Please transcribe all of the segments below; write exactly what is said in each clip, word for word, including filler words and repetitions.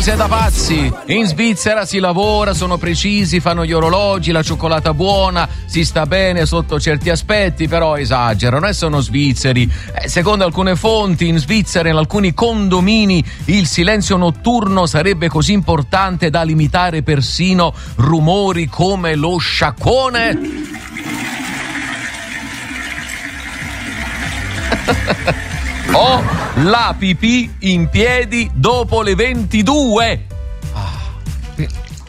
cose da pazzi. In Svizzera si lavora, sono precisi, fanno gli orologi, la cioccolata buona, si sta bene sotto certi aspetti, però esagerano e sono svizzeri. Eh, secondo alcune fonti, in Svizzera, in alcuni condomini, il silenzio notturno sarebbe così importante da limitare persino rumori come lo sciacquone. O la pipì in piedi dopo le ventidue. Ah.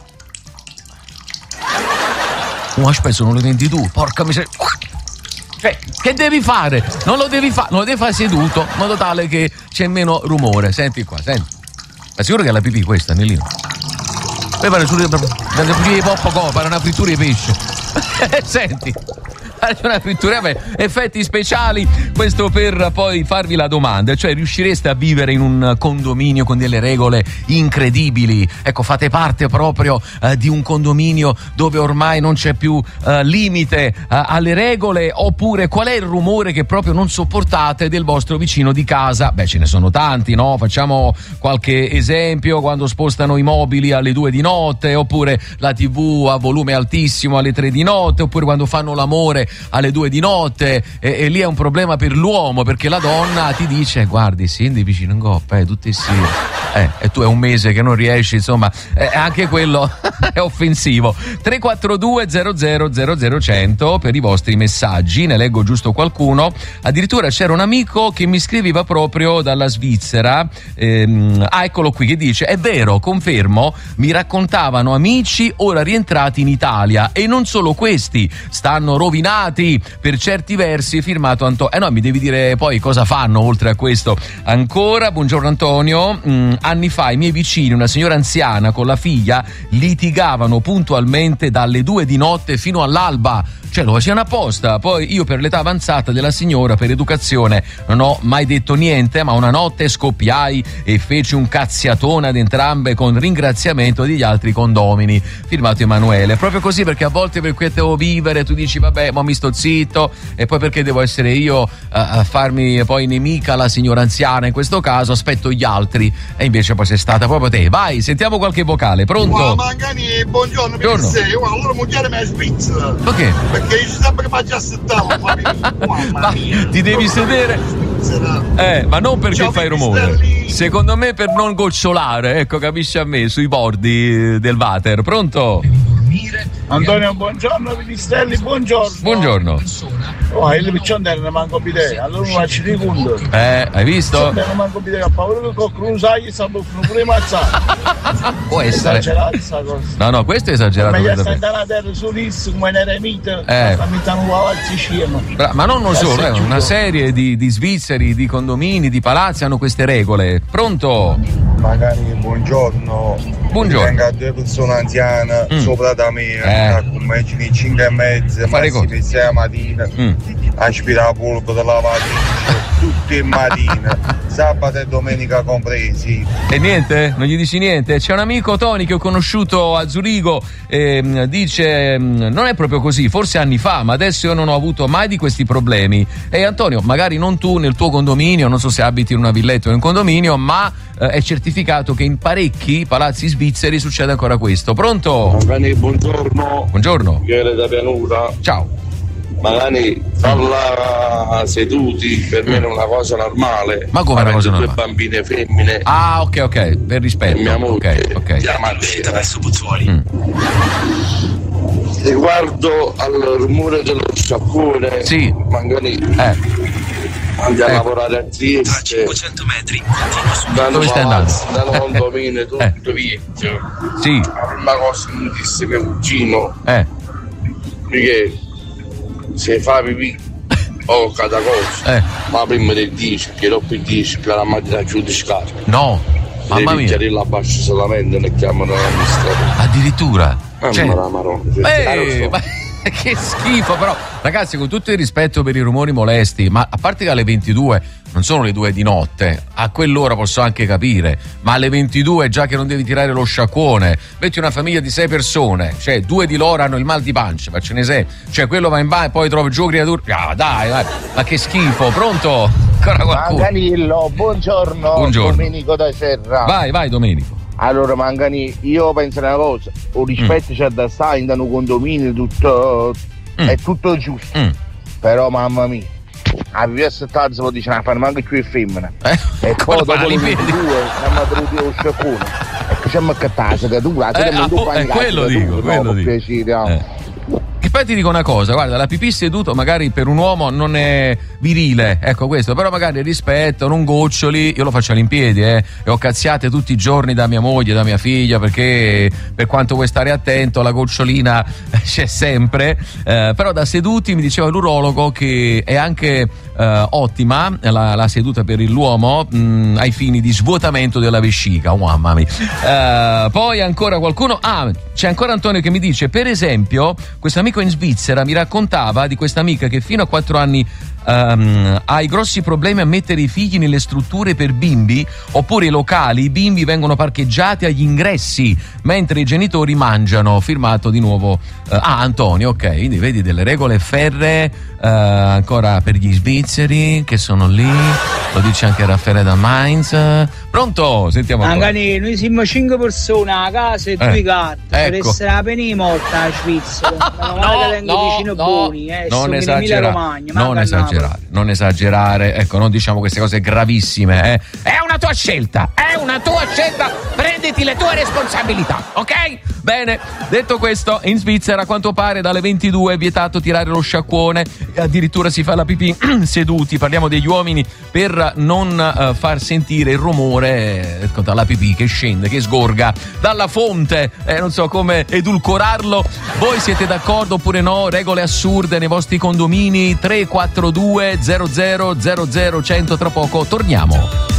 Oh, aspetta, sono le ventidue, porca miseria. Cioè, che devi fare? Non lo devi fare, non lo devi fare seduto, in modo tale che c'è meno rumore. Senti qua, senti. Ma sicuro che è la pipì questa, Nellino? Poi pare solo di poppo, pare una frittura di pesce. Senti. Una frittura, beh, effetti speciali, questo per poi farvi la domanda, cioè riuscireste a vivere in un condominio con delle regole incredibili? Ecco, fate parte proprio eh, di un condominio dove ormai non c'è più eh, limite eh, alle regole, oppure qual è il rumore che proprio non sopportate del vostro vicino di casa? Beh, ce ne sono tanti, no? Facciamo qualche esempio: quando spostano i mobili alle due di notte, oppure la tivù a volume altissimo alle tre di notte, oppure quando fanno l'amore alle due di notte, e, e lì è un problema per l'uomo, perché la donna ti dice: guardi, senti vicino in coppa, eh, tutti sì, eh, e tu è un mese che non riesci, insomma, eh, anche quello è offensivo. Tre quattro due zero zero zero zero cento per i vostri messaggi, ne leggo giusto qualcuno. Addirittura c'era un amico che mi scriveva proprio dalla Svizzera, ehm, ah eccolo qui, che dice: è vero, confermo, mi raccontavano amici ora rientrati in Italia, e non solo questi, stanno rovinati per certi versi. Firmato Antonio. Eh no, mi devi dire poi cosa fanno oltre a questo. Ancora, buongiorno Antonio. Mm, anni fa i miei vicini, una signora anziana con la figlia, litigavano puntualmente dalle due di notte fino all'alba. Cioè lo facevano apposta. Poi io, per l'età avanzata della signora, per educazione, non ho mai detto niente, ma una notte scoppiai e feci un cazziatone ad entrambe con ringraziamento degli altri condomini. Firmato Emanuele. Proprio così, perché a volte per cui devo vivere tu dici vabbè, ma mi sto zitto, e poi perché devo essere io uh, a farmi poi nemica la signora anziana, in questo caso aspetto gli altri, e invece poi sei stata proprio te. Vai, sentiamo qualche vocale. Pronto? Wow, Mangani, buongiorno, buongiorno. Wow, allora moglie mi è Svizzera. Perché? Perché io sempre faccio assettare, ma ti devi sedere, eh, ma non perché Ciao, fai rumore, secondo me per non gocciolare, ecco, capisci, a me sui bordi del water. Pronto? Antonio, buongiorno, Pipistrelli, buongiorno. Buongiorno. Oh, il piccione non manco bidè, allora non faccio di conto. Eh, hai visto? Non manco bidè, che paura che qualcuno sa che sta pure mazzare. Può essere. Esagerato questa cosa. No, no, questo è esagerato. Ma io sto andando a terra solissimo come un eremita, eh. sta mettendo un uovo al Sicilia. Ma non solo, eh, una serie di, di svizzeri, di condomini, di palazzi hanno queste regole. Pronto? Magari buongiorno. Buongiorno. Venga due persone anziane mm. sopra da me, eh. immagini cinque e mezza, massimo sei la mattina, mm. aspira la polvere, lavatrice, tutte le mattine, sabato e domenica compresi. E niente? Non gli dici niente? C'è un amico, Tony, che ho conosciuto a Zurigo, e dice: non è proprio così, forse anni fa, ma adesso io non ho avuto mai di questi problemi. E Antonio, magari non tu nel tuo condominio, non so se abiti in una villetta o in un condominio, ma eh, è certificato che in parecchi palazzi svizzeri succede ancora questo. Pronto? Magari buongiorno. Buongiorno. Michele da Pianura. Ciao. Magari farla seduti per me è una cosa normale. Ma come una cosa normale? Due bambine femmine. Ah, ok, ok, per rispetto. E mia moglie, ok, ok. chiama verso Pozzuoli. Mm. Riguardo al rumore dello sciacquone, sì. magari eh. andiamo eh. a lavorare a Trieste. A cinquecento metri. Dove stai andando? Da condominio tutto eh. vecchio. Sì. La prima cosa che mi disse mio cugino, eh. perché se fa pipì o cada cosa, eh. ma prima del dieci, che dopo il dieci che la mattina giù di scala. No, mamma mia. Devi la bascia solamente, ne chiamano l'amministratore. Addirittura? Ah, cioè... ma la maronna. Eh, ma... che schifo, però ragazzi, con tutto il rispetto per i rumori molesti, ma a parte che alle ventidue non sono le due di notte, a quell'ora posso anche capire, ma alle ventidue già che non devi tirare lo sciacquone, metti una famiglia di sei persone, cioè due di loro hanno il mal di pancia, ma ce ne sei, cioè quello va in bagno e poi trovi giù creature, ah, dai, dai, ma che schifo. Pronto? Ancora qualcuno? Danilo, buongiorno. Buongiorno. Domenico da Serra. Vai, vai Domenico. Allora Mangani, io penso una cosa, o rispetto mm. c'è da stare in un condominio, tutto mm. è tutto giusto. Mm. Però mamma mia, a via settanta si può dire che fare manco più femmina. Eh? E poi dopo le due siamo venuti allo sciacquone. E facciamo che casa che tu eh, appo- è quello dico, quello dico. Piacere, no? eh. Che poi ti dico una cosa, guarda, la pipì seduto magari per un uomo non è virile, ecco questo, però magari rispetto, non goccioli, io lo faccio all'impiedi, eh, e ho cazziate tutti i giorni da mia moglie, da mia figlia, perché per quanto vuoi stare attento, la gocciolina c'è sempre, eh, però da seduti mi diceva l'urologo che è anche eh, ottima la, la seduta per l'uomo mh, ai fini di svuotamento della vescica, oh, mamma mia. Eh, poi ancora qualcuno, ah, c'è ancora Antonio che mi dice, per esempio, questo amico in Svizzera mi raccontava di questa amica che fino a quattro anni um, ha i grossi problemi a mettere i figli nelle strutture per bimbi, oppure i locali, i bimbi vengono parcheggiati agli ingressi mentre i genitori mangiano. Firmato di nuovo uh, ah Antonio, ok, quindi vedi delle regole ferree uh, ancora per gli svizzeri che sono lì, lo dice anche Raffaele da Mainz. Pronto? Sentiamo ancora. Angani, noi siamo cinque persone a casa e due eh, gatti, ecco. Per essere la pena morta a Svizzera. No, no, vicino no, buoni, eh, non esagerare, Romagna, non esagerare, non esagerare, ecco, non diciamo queste cose gravissime, eh. È una tua scelta, è una tua scelta, prenditi le tue responsabilità, ok? Bene, detto questo, in Svizzera a quanto pare dalle ventidue è vietato tirare lo sciacquone, addirittura si fa la pipì seduti, parliamo degli uomini, per non uh, far sentire il rumore, ecco, dalla pipì che scende, che sgorga dalla fonte, eh, non so come edulcorarlo. Voi siete d'accordo oppure no? Regole assurde nei vostri condomini? Tre quattro due zero zero zero zero cento, tra poco torniamo.